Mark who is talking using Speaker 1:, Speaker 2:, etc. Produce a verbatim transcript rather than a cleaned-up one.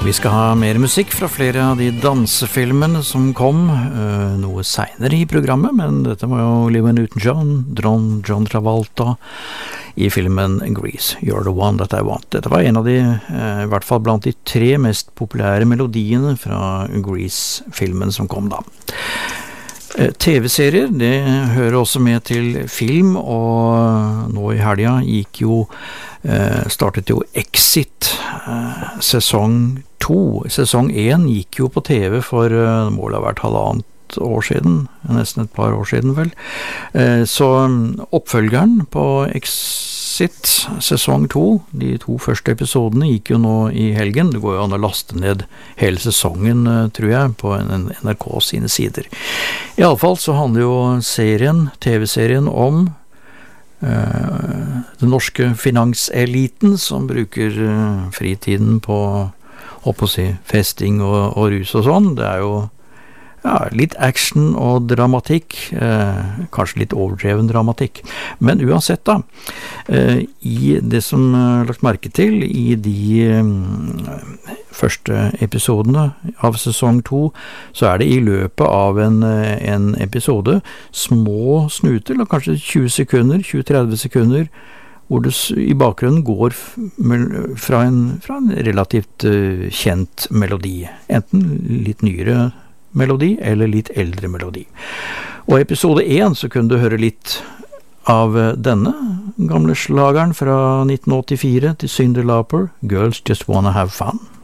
Speaker 1: Vi skal ha mer musikk fra flere av de dansefilmene som kom uh, noe senere i programmet, men dette var jo Olivia Newton-John, John, John Travolta i filmen Grease, You're the One That I Want. Dette var en av de, uh, i hvert fall blant de tre mest populære melodiene fra Grease-filmen som kom da. T V-serier, det hører også med til film, og nå i helga gikk jo, eh, startet jo Exit, eh, sesong to. Sesong én gikk jo på T V for, eh, det må ha vært halvannet år siden, nesten et par år siden vel. Eh, så oppfølgeren på Exit, sesong to, de to første episodene gikk jo nå i helgen. Det går jo an å laste ned hele sesongen, tror jeg, på N R K sine sider. I alle fall så handler jo serien, T V-serien om uh, den norske finanseliten som bruker uh, fritiden på, håper å si, festing og, og rus og sånn. Det er jo ja, litt action og dramatikk, eh, kanskje litt overdreven dramatikk. Men uansett da, eh, i det som er lagt merke til i de eh, første episodene av sesong to, så er det i løpet av en, en episode små snuter, kanskje tjue sekunder, tjue til tretti sekunder, hvor det i bakgrunnen går fra en, fra en relativt uh, kjent melodi. Enten litt nyere melodi eller litt eldre melodi. Og i episode én så kunne du høre litt av denne gamle slageren fra nitten åttifire til Cyndi Lauper, Girls Just Wanna Have Fun.